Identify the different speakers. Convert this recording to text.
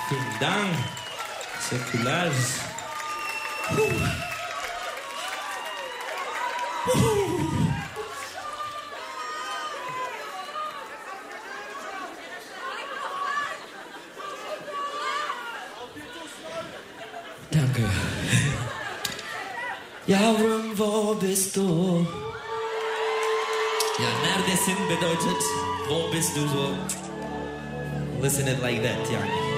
Speaker 1: Vielen Dank. Säkulars. Danke. Ja, Rum, wo bist du? Ja, neredesin bedeutet, wo bist du so? Listen it like that, yani.